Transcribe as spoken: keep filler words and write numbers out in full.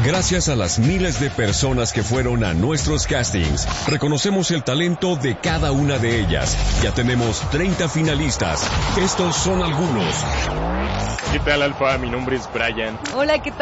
Gracias a las miles de personas que fueron a nuestros castings, reconocemos el talento de cada una de ellas. Ya tenemos treinta finalistas. Estos son algunos. ¿Qué tal, Alfa? Mi nombre es Brian. Hola, ¿qué tal?